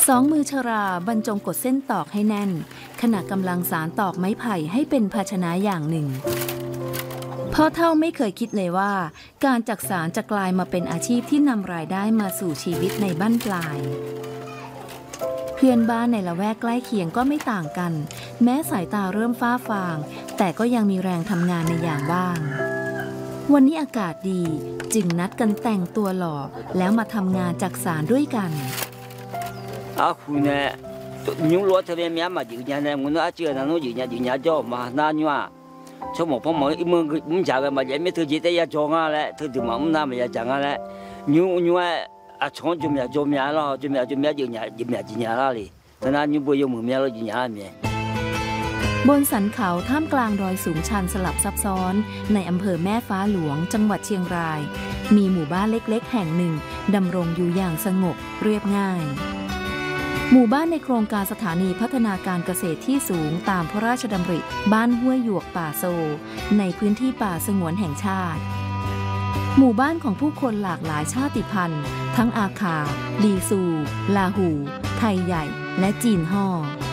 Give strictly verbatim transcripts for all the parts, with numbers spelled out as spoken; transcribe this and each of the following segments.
สองมือชราบรรจงกดเส้นตอกให้แน่นขณะกำลังสานตอกไม้ไผ่ให้เป็นภาชนะอย่างหนึ่งพ่อเฒ่าไม่เคยคิดเลยว่าการจักสานจะกลายมาเป็นอาชีพที่นำรายได้มาสู่ชีวิตในบั้นปลายเพื่อนบ้านในละแวกใกล้เคียงก็ไม่ต่างกันแม้สายตาเริ่มฟ้าฟางแต่ก็ยังมีแรงทำงานในอย่างบ้างวันนี้อากาศดีจึงนัดกันแต่งตัวหล่อแล้วมาทำงานจักสานด้วยกันอาคุณเนี่ยยุงล้วนทะเลเมียมาอยู่เนี่ยเนี่ยมันอาเจียนนั่นอยู่เนี่ยอยู่เนี่ยจ่อมาหน้าเนี่ยชั่วโมงพอมาอีมึงมึงจากกันมาเนี่ยไม่ถือจีแต่ยาจงอะไรถือถึงมามึงน้ำไม่ยาจังอะไรยุงยุงอาชงจุ่มยาจุ่มยาแล้วจุ่มยาจุ่มยาอยู่เนี่ยจุ่มยาจีเนี่ยละเลยแต่นั้นยุงไปยุงมือเมียเราจีเนี่ยเมียบนสันเขาท่ามกลางดอยสูงชันสลับซับซ้อนในอำเภอแม่ฟ้าหลวงจังหวัดเชียงรายมีหมู่บ้านเล็กๆแห่งหนึ่งดำรงอยู่อย่างสงบเรียบง่ายหมู่บ้านในโครงการสถานีพัฒนาการเกษตรที่สูงตามพระราชดำริบ้านห้วยหยวกป่าโซในพื้นที่ป่าสงวนแห่งชาติหมู่บ้านของผู้คนหลากหลายชาติพันธุ์ทั้งอาคาลีซูลาหู ไทยใหญ่และจีนฮ่อ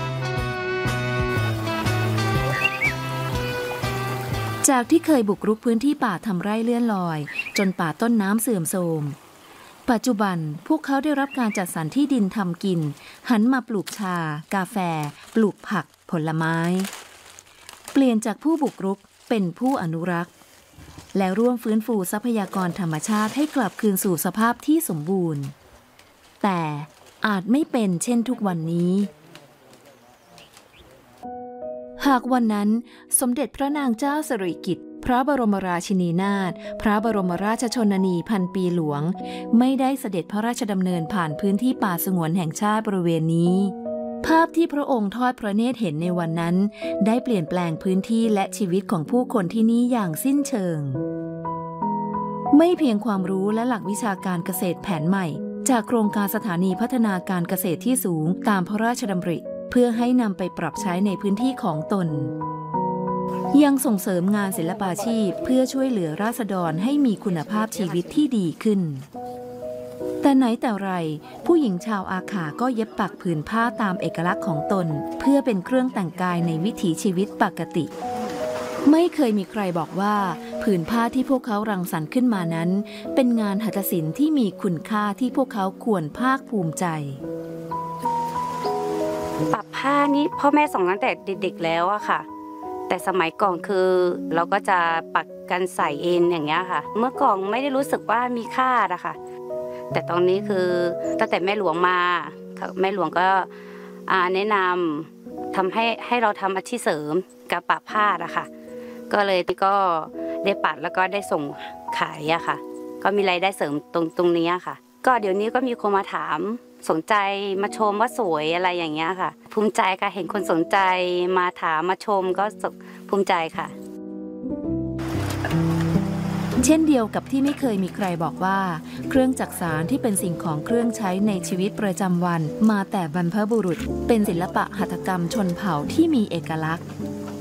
จากที่เคยบุกรุกพื้นที่ป่าทำไร่เลื่อนลอยจนป่าต้นน้ำเสื่อมโทรมปัจจุบันพวกเขาได้รับการจัดสรรที่ดินทำกินหันมาปลูกชากาแฟปลูกผักผลไม้เปลี่ยนจากผู้บุกรุกเป็นผู้อนุรักษ์และร่วมฟื้นฟูทรัพยากรธรรมชาติให้กลับคืนสู่สภาพที่สมบูรณ์แต่อาจไม่เป็นเช่นทุกวันนี้หากวันนั้นสมเด็จพระนางเจ้าสิริกิติ์พระบรมราชินีนาถพระบรมราชชนนีพันปีหลวงไม่ได้เสด็จพระราชดำเนินผ่านพื้นที่ป่าสงวนแห่งชาติบริเวณนี้ภาพที่พระองค์ทอดพระเนตรเห็นในวันนั้นได้เปลี่ยนแปลงพื้นที่และชีวิตของผู้คนที่นี่อย่างสิ้นเชิงไม่เพียงความรู้และหลักวิชาการเกษตรแผนใหม่จากโครงการสถานีพัฒนาการเกษตรที่สูงตามพระราชดำริเพื่อให้นำไปปรับใช้ในพื้นที่ของตนยังส่งเสริมงานศิลปาชีพเพื่อช่วยเหลือราษฎรให้มีคุณภาพชีวิตที่ดีขึ้นแต่ไหนแต่ไรผู้หญิงชาวอาขาก็เย็บปักผืนผ้าตามเอกลักษณ์ของตนเพื่อเป็นเครื่องแต่งกายในวิถีชีวิตปกติไม่เคยมีใครบอกว่าผืนผ้าที่พวกเขารังสรรค์ขึ้นมานั้นเป็นงานหัตถศิลป์ที่มีคุณค่าที่พวกเขาควรภาคภูมิใจปักผ้านี้พ่อแม่สอนตั้งแต่เด็กๆแล้วอะค่ะแต่สมัยก่อนคือเราก็จะปักกันใส่เองอย่างเงี้ยค่ะเมื่อก่อนไม่ได้รู้สึกว่ามีค่าอะค่ะแต่ตอนนี้คือตั้งแต่แม่หลวงมาแม่หลวงก็แนะนำทำให้ให้เราทำอาชีพเสริมกับปักผ้าอะค่ะก็เลยก็ได้ปักแล้วก็ได้ส่งขายอะค่ะก็มีรายได้เสริมตรงตรงนี้ค่ะก็เดี๋ยวนี้ก็มีคนมาถามสนใจมาชมว่าสวยอะไรอย่างเงี้ยค่ะภูมิใจค่ะเห็นคนสนใจมาถามมาชมก็ภูมิใจค่ะเช่นเดียวกับที่ไม่เคยมีใครบอกว่าเครื่องจักสานที่เป็นสิ่งของเครื่องใช้ในชีวิตประจำวันมาแต่บรรพบุรุษเป็นศิลปะหัตถกรรมชนเผ่าที่มีเอกลักษณ์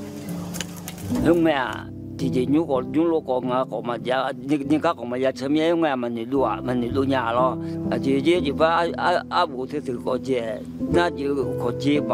chị chị nhú có nhú lô có ngã có mà giá những những các có mà giá chấm nhé nghe mà nhìn đùa mà nhìn đùa nhà lo chị chị chị phải à à bố thế thì có chị na chị có chị